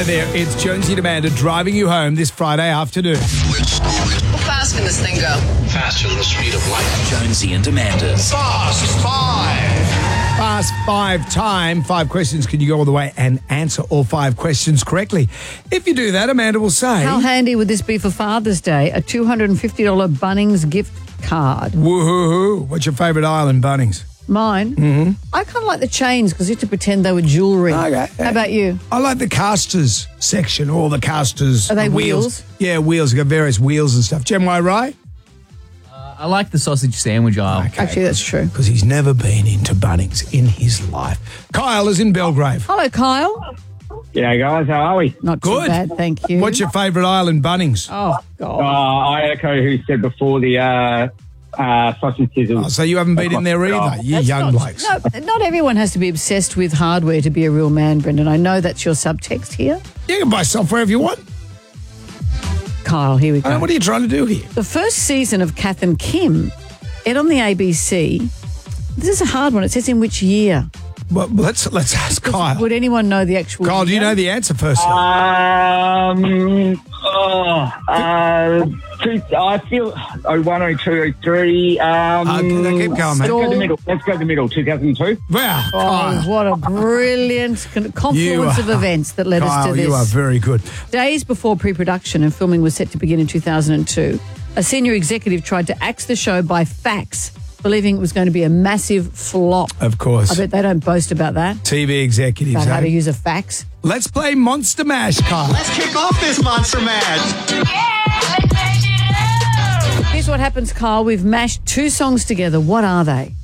Hello there, it's Jonesy and Amanda driving you home this Friday afternoon. How fast can this thing go? Faster than the speed of light. Jonesy and Amanda's Fast Five. Fast 5 time, 5 questions. Can you go all the way and answer all 5 questions correctly? If you do that, Amanda will say... How handy would this be for Father's Day? A $250 Bunnings gift card. Woohoo! What's your favourite aisle in Bunnings? Mine? Mm-hmm. I kind of like the chains because you have to pretend they were jewellery. Okay. How about you? I like the casters section, all the casters. Are they the wheels? Yeah, wheels. You've got various wheels and stuff. Jem, right? I like the sausage sandwich aisle. Okay. Actually, that's true. Because he's never been into Bunnings in his life. Kyle is in Belgrave. Hello, Kyle. G'day, guys. How are we? Not Good. too bad, thank you. What's your favourite aisle in Bunnings? Oh, God. I echo who said before the sausage sizzles. Oh, so you haven't been in there either, you That's young not, blokes. No, not everyone has to be obsessed with hardware to be a real man, Brendan. I know that's your subtext here. You can buy software if you want. Kyle, here we go. What are you trying to do here? The first season of Kath and Kim aired on the ABC. This is a hard one. It says in which year? Well, let's ask Kyle. Would anyone know the actual Kyle, do you year? know the answer first? I feel 01, 02, 03. Keep going, mate. Let's go the middle. 2002. Wow, Oh, Kyle. what a brilliant confluence of events that led us Kyle, to this. you are very good. Days before pre-production and filming was set to begin in 2002, a senior executive tried to axe the show by fax, believing it was going to be a massive flop. Of course. I bet they don't boast about that, TV executives. about how eh? to use a fax. Let's play Monster Mash, Kyle. Let's kick off this Monster Mash. Here's what happens, Kyle. We've mashed 2 songs together. What are they?